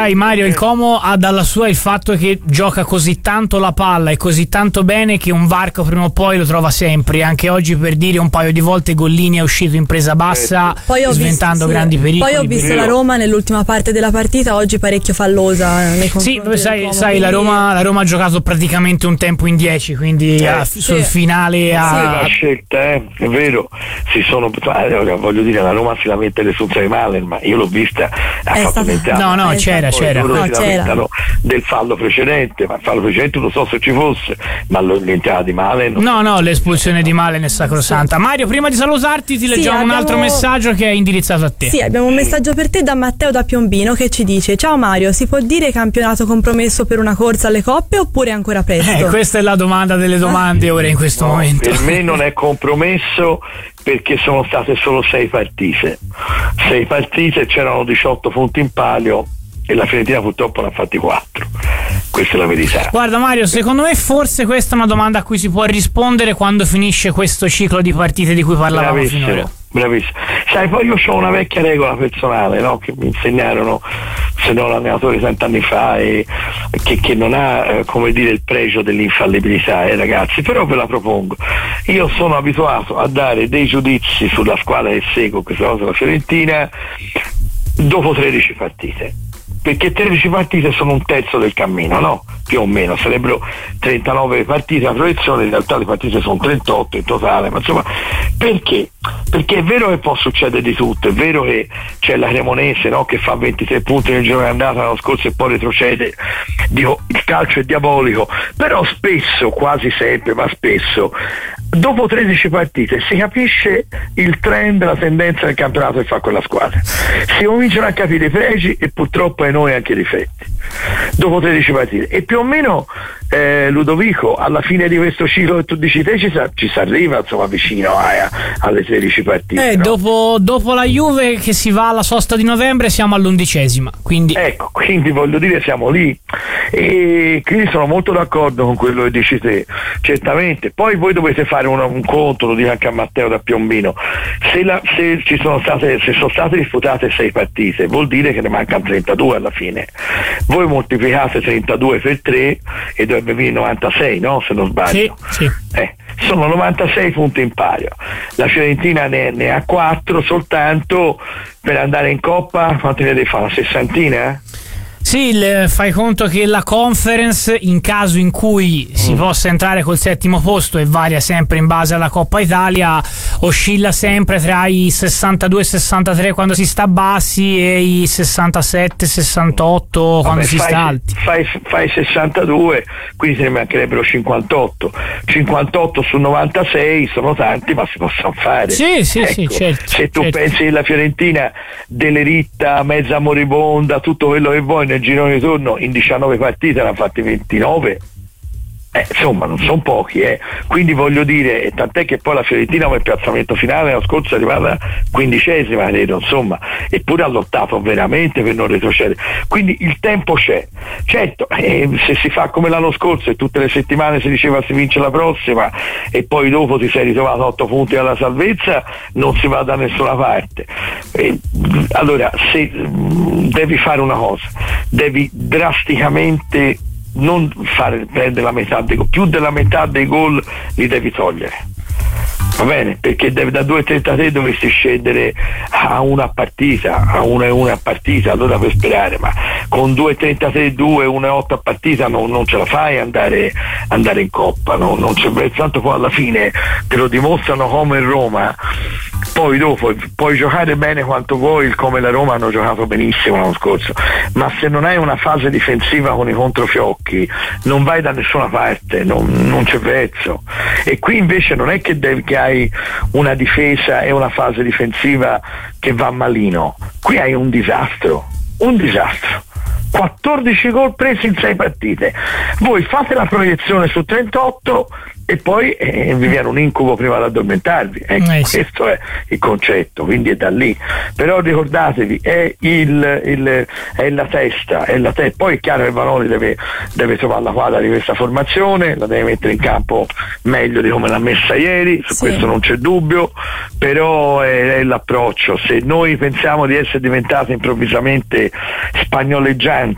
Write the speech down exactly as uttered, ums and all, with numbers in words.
sai Mario, il Como ha dalla sua il fatto che gioca così tanto la palla e così tanto bene che un varco prima o poi lo trova sempre. Anche oggi, per dire, un paio di volte Gollini è uscito in presa bassa, poi ho sventando visto, grandi sì. pericoli. Poi ho visto la Roma nell'ultima parte della partita oggi parecchio fallosa nei confronti sì, sai, del Como, sai la, Roma, la Roma ha giocato praticamente un tempo in dieci, quindi eh, a, sì. sul finale ha... Sì, la scelta, eh, è vero, si sono, voglio dire, la Roma si lamenta dell'espulsione di Malen, ma io l'ho vista, ha è fatto stata... no no è c'era poi c'era loro no, si c'era. lamentano del fallo precedente, ma il fallo precedente non so se ci fosse, ma l'entrata di Malen no no l'espulsione di Malen è sacrosanta. Mario, prima di salutarti ti leggiamo sì, un abbiamo... altro messaggio che è indirizzato a te. Sì, abbiamo un messaggio per te da Matteo da Piombino che ci dice: ciao Mario, si può dire campionato compromesso per una corsa alle coppe oppure è ancora presto? Eh, questa è la domanda delle domande ora in questo no, momento. Per me non è compromesso perché sono state solo sei partite sei partite, c'erano diciotto punti in palio e la Fiorentina purtroppo ne ha fatti quattro. Questa è la verità. Guarda Mario, secondo me forse questa è una domanda a cui si può rispondere quando finisce questo ciclo di partite di cui parlavamo Bravissimo, finora. bravissimo. Sai, poi io ho una vecchia regola personale, no? Che mi insegnarono, se no l'allenatore tanti fa, e che, che non ha eh, come dire il pregio dell'infallibilità, eh, ragazzi, però ve la propongo. Io sono abituato a dare dei giudizi sulla squadra che seguo, questa cosa la Fiorentina, dopo tredici partite, perché tredici partite sono un terzo del cammino, no? Più o meno, sarebbero trentanove partite la proiezione, in realtà le partite sono trentotto in totale, ma insomma, perché? Perché è vero che può succedere di tutto, è vero che c'è la Cremonese, no? Che fa ventitré punti nel giro di andata l'anno scorso e poi retrocede. Dico, il calcio è diabolico, però spesso, quasi sempre, ma spesso, dopo tredici partite si capisce il trend, la tendenza del campionato che fa quella squadra, si cominciano a capire i pregi e purtroppo ai noi anche i difetti dopo tredici partite, e più o meno eh, Ludovico, alla fine di questo ciclo che tu dici te ci, sa, ci si arriva insomma vicino a, a, alle tredici partite, eh, no? dopo, dopo la Juve che si va alla sosta di novembre siamo all'undicesima, quindi ecco, quindi voglio dire siamo lì, e quindi sono molto d'accordo con quello che dici te, certamente. Poi voi dovete fare un, un conto, lo dico anche a Matteo da Piombino, se, la, se ci sono state se sono state disputate sei partite vuol dire che ne mancano trentadue alla fine, voi moltiplicate trentadue per tre e dovrebbe venire novantasei, no? Se non sbaglio. Sì, sì. Eh, sono novantasei punti in palio, la Fiorentina ne, ne ha quattro soltanto per andare in Coppa. Quanti ne deve fare? Una sessantina? Sì, il, fai conto che la Conference, in caso in cui si mm. possa entrare col settimo posto, e varia sempre in base alla Coppa Italia, oscilla sempre tra i sessantadue e sessantatré quando si sta bassi e i sessantasette sessantotto Vabbè, quando si fai, sta alti. Fai, fai sessantadue, quindi se ne mancherebbero cinquantotto. cinquantotto su novantasei sono tanti, ma si possono fare. Sì, sì, ecco, sì, certo. Se tu certo. pensi che la Fiorentina deliritta, mezza moribonda, tutto quello che vuoi, nel girone di turno in diciannove partite ne ha fatti ventinove, eh, insomma non sono pochi, eh. Quindi voglio dire, tant'è che poi la Fiorentina come piazzamento finale l'anno scorso è arrivata quindicesima, credo, insomma, eppure ha lottato veramente per non retrocedere, quindi il tempo c'è, certo, eh, se si fa come l'anno scorso e tutte le settimane si diceva si vince la prossima e poi dopo ti sei ritrovato a otto punti alla salvezza, non si va da nessuna parte. Eh, allora se mh, devi fare una cosa, devi drasticamente non fare prendere la metà dei gol, più della metà dei gol li devi togliere, va bene? Perché devi, da due virgola trentatré dovresti scendere a una a partita, a una e una a partita, allora per sperare, ma con due virgola trentatré, due, uno virgola otto a partita non, non ce la fai andare, andare in Coppa, no? Non c'è, tanto poi alla fine te lo dimostrano come in Roma, poi dopo puoi giocare bene quanto vuoi, come la Roma hanno giocato benissimo l'anno scorso, ma se non hai una fase difensiva con i controfiocchi non vai da nessuna parte, non, non c'è prezzo. E qui invece non è che, devi, che hai una difesa e una fase difensiva che va malino, qui hai un disastro, un disastro. quattordici gol presi in sei partite, voi fate la proiezione su trentotto e poi eh, vi viene un incubo prima di addormentarvi, ecco, eh sì. Questo è il concetto, quindi è da lì, però ricordatevi è, il, il, è la testa, è la te- poi è chiaro che Vanoli deve, deve trovare la quadra di questa formazione, la deve mettere in campo meglio di come l'ha messa ieri, su sì. questo non c'è dubbio, però è, è l'approccio. Se noi pensiamo di essere diventati improvvisamente spagnoleggianti